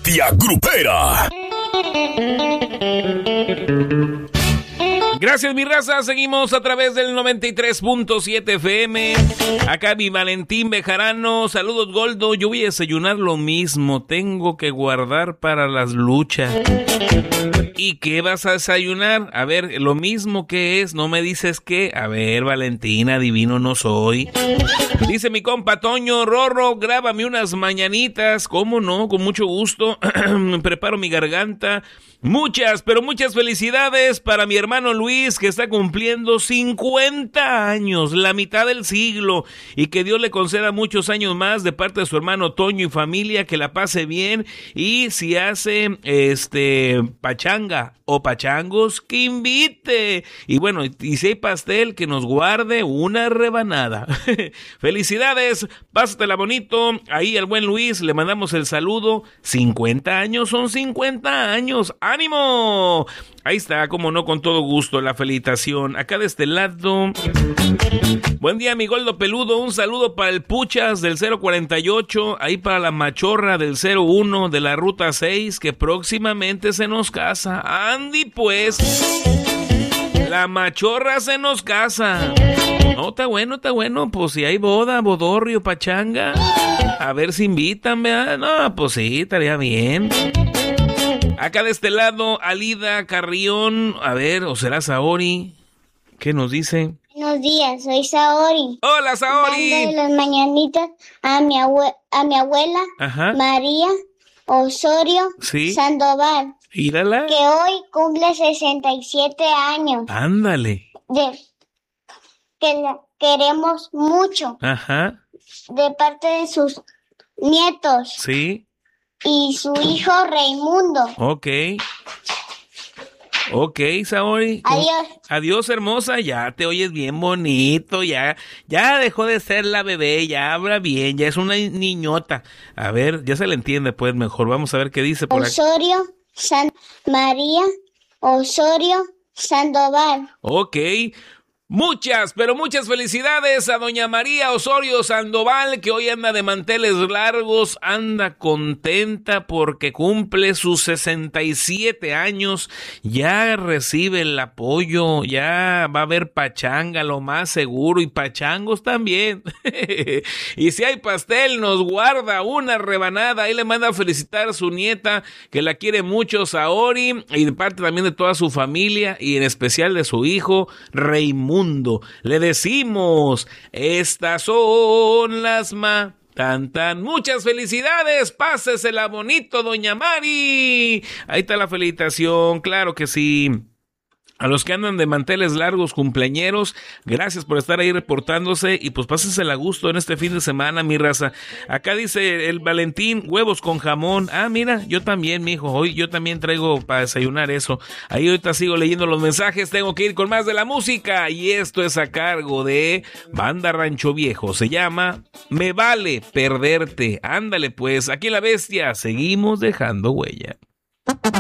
Bestia Grupera. Gracias, mi raza. Seguimos a través del 93.7 FM. Acá mi Valentín Bejarano. Saludos, Goldo. Yo voy a desayunar lo mismo. Tengo que guardar para las luchas. ¿Y qué vas a desayunar? A ver, lo mismo que es. No me dices qué. A ver, Valentín, adivino no soy. Dice mi compa Toño: Rorro, grábame unas mañanitas. ¿Cómo no? Con mucho gusto. Preparo mi garganta. Muchas, pero muchas felicidades para mi hermano Luis, que está cumpliendo 50 años, la mitad del siglo, y que Dios le conceda muchos años más de parte de su hermano Toño y familia, que la pase bien, y si hace pachanga o pachangos, que invite, y bueno, y si hay pastel, que nos guarde una rebanada. Felicidades, pásatela bonito, ahí al buen Luis, le mandamos el saludo. 50 años son 50 años, ¡ánimo! Ahí está, como no, con todo gusto, la felicitación. Acá de este lado. Buen día, mi Goldo Peludo. Un saludo para el Puchas del 048. Ahí para la Machorra del 01 de la Ruta 6, que próximamente se nos casa. Andy, pues. La Machorra se nos casa. No, está bueno. Pues si hay boda, bodorrio, pachanga, a ver si invitan, ¿verdad? No, pues sí, estaría bien. Acá de este lado, Alida Carrión. A ver, ¿o será Saori? ¿Qué nos dice? Buenos días, soy Saori. ¡Hola, Saori! Dándole las mañanitas a mi abuela, ajá, María Osorio, sí, Sandoval. Mírala. Que hoy cumple 67 años. Ándale. Que la queremos mucho. Ajá. De parte de sus nietos. Sí. Y su hijo Raimundo. Ok, Saori. Adiós. Adiós, hermosa. Ya te oyes bien bonito. Ya dejó de ser la bebé. Ya habla bien. Ya es una niñota. A ver, ya se le entiende, pues mejor. Vamos a ver qué dice por aquí. Osorio, María Osorio Sandoval. Ok. Muchas, pero muchas felicidades a doña María Osorio Sandoval, que hoy anda de manteles largos, anda contenta porque cumple sus 67 años, ya recibe el apoyo, ya va a haber pachanga, lo más seguro, y pachangos también. Y si hay pastel, nos guarda una rebanada. Ahí le manda a felicitar a su nieta, que la quiere mucho, Saori, y de parte también de toda su familia, y en especial de su hijo, Raimundo. Le decimos, estas son las muchas felicidades, pásesela bonito, doña Mari. Ahí está la felicitación, claro que sí. A los que andan de manteles largos, cumpleañeros, gracias por estar ahí reportándose, y pues pásensela a gusto en este fin de semana, mi raza. Acá dice el Valentín, huevos con jamón. Ah, mira, yo también, mijo, hoy yo también traigo para desayunar eso. Ahí ahorita sigo leyendo los mensajes, tengo que ir con más de la música, y esto es a cargo de Banda Rancho Viejo. Se llama Me Vale Perderte. Ándale pues, aquí La Bestia, seguimos dejando huella.